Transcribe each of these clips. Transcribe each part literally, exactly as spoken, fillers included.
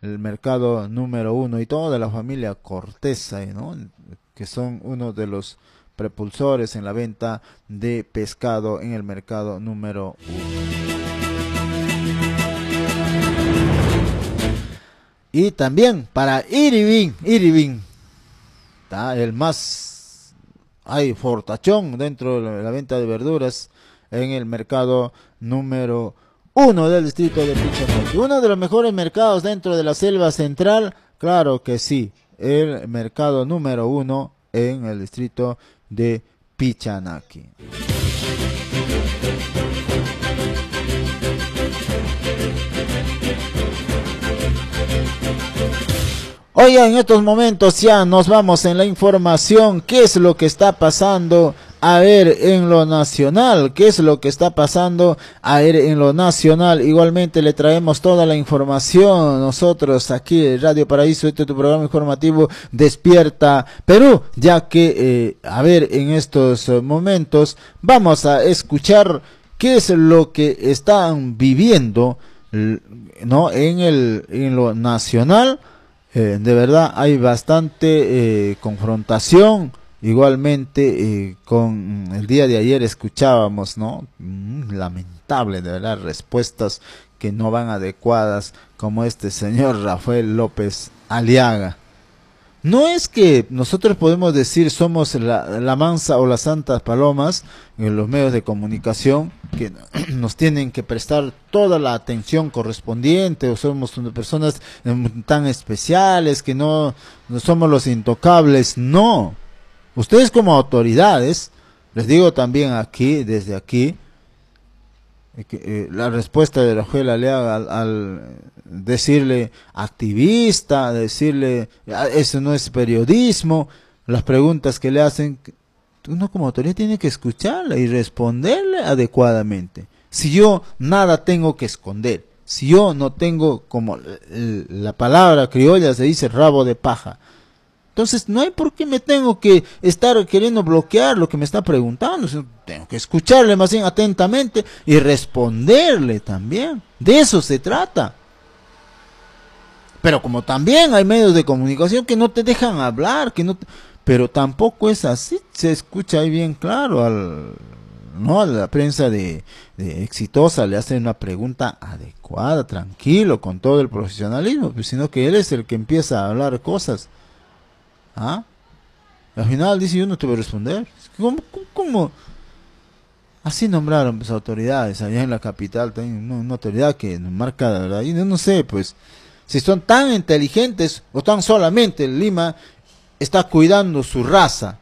el mercado número uno, y toda la familia Corteza, ¿no? Que son uno de los propulsores en la venta de pescado en el mercado número uno. Y también para Iribín, Iribín, ¿tá? El más, hay fortachón dentro de la venta de verduras en el mercado número uno del distrito de Pichanaki. Uno de los mejores mercados dentro de la selva central, claro que sí, el mercado número uno en el distrito de Pichanaki. Oiga, en estos momentos ya nos vamos en la información. ¿Qué es lo que está pasando? A ver, en lo nacional, ¿qué es lo que está pasando? A ver, en lo nacional, igualmente le traemos toda la información nosotros aquí en Radio Paraíso, este es tu programa informativo Despierta Perú, ya que, eh, a ver, en estos momentos vamos a escuchar qué es lo que están viviendo, ¿no? En el, en lo nacional. Eh, de verdad hay bastante eh, confrontación. Igualmente eh, con el día de ayer escuchábamos, ¿no? Mm, lamentable, de verdad, respuestas que no van adecuadas, como este señor Rafael López Aliaga. No es que nosotros podemos decir somos la, la mansa o las santas palomas en los medios de comunicación, que nos tienen que prestar toda la atención correspondiente, o somos personas tan especiales que no, no somos los intocables. No, ustedes como autoridades, les digo también aquí, desde aquí, que, eh, la respuesta de Rafael Aliaga al, al decirle activista, decirle eso no es periodismo, las preguntas que le hacen, uno como autoridad tiene que escucharla y responderle adecuadamente. Si yo nada tengo que esconder, si yo no tengo, como la palabra criolla se dice, rabo de paja, entonces no hay por qué me tengo que estar queriendo bloquear lo que me está preguntando. Tengo que escucharle más bien atentamente y responderle también. De eso se trata. Pero como también hay medios de comunicación que no te dejan hablar, que no te... pero tampoco es así. Se escucha ahí bien claro al, no, a la prensa de, de Exitosa le hace una pregunta adecuada, tranquilo, con todo el profesionalismo, pues, sino que él es el que empieza a hablar cosas. ¿Ah? Al final dice, yo no te voy a responder. ¿Cómo? ¿Cómo? ¿Cómo? Así nombraron pues autoridades allá en la capital, una, una autoridad que nos marca la verdad. Y no, no sé, pues, si son tan inteligentes o tan solamente Lima está cuidando su raza.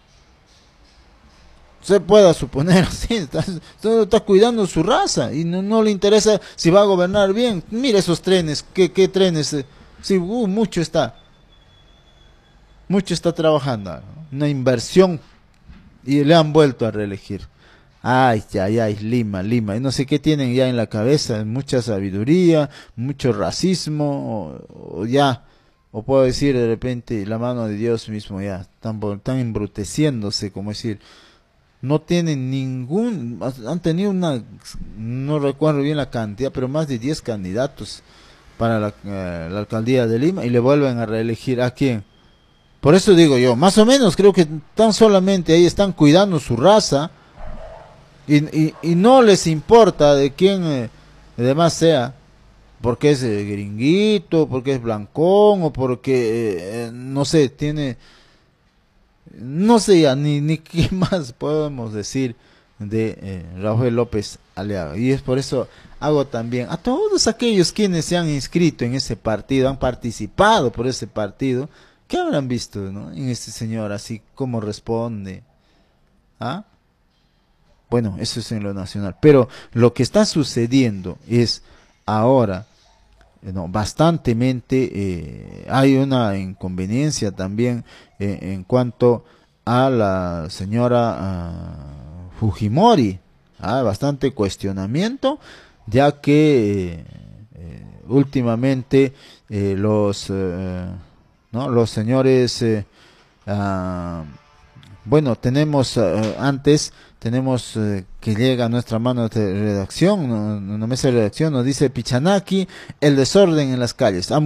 Se pueda suponer así, está, está cuidando su raza y no, no le interesa si va a gobernar bien. Mira esos trenes, qué, qué trenes, eh, sí, uh, mucho está. Mucho está trabajando, ¿no? Una inversión y le han vuelto a reelegir. Ay, ay, ay, Lima, Lima. Y no sé qué tienen ya en la cabeza, mucha sabiduría, mucho racismo, o, o ya, o puedo decir de repente la mano de Dios mismo ya, están, están embruteciéndose, como decir, no tienen ningún, han tenido una, no recuerdo bien la cantidad, pero más de diez candidatos para la, eh, la alcaldía de Lima y le vuelven a reelegir. ¿A quién? Por eso digo yo, más o menos creo que tan solamente ahí están cuidando su raza y, y, y no les importa de quién eh, además sea, porque es eh, gringuito, porque es blancón o porque, eh, no sé, tiene, no sé ya, ni, ni qué más podemos decir de eh, Rafael López Aliaga. Y es por eso hago también a todos aquellos quienes se han inscrito en ese partido, han participado por ese partido, ¿qué habrán visto, ¿no? En este señor, así como responde? ¿Ah? Bueno, eso es en lo nacional. Pero lo que está sucediendo es ahora, no, bastantemente, eh, hay una inconveniencia también eh, en cuanto a la señora uh, Fujimori. ¿Ah? Bastante cuestionamiento, ya que eh, eh, últimamente eh, los... Eh, ¿no? Los señores, eh, uh, bueno, tenemos uh, antes, tenemos uh, que llega a nuestra mano de redacción, una mesa de redacción, nos dice Pichanaki, el desorden en las calles.